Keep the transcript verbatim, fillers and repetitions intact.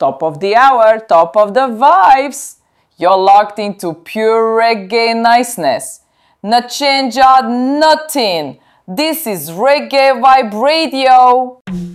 top of the hour, top of the vibes. You're locked into pure reggae niceness. Not change out nothing. This is Reggae Vibe Radio.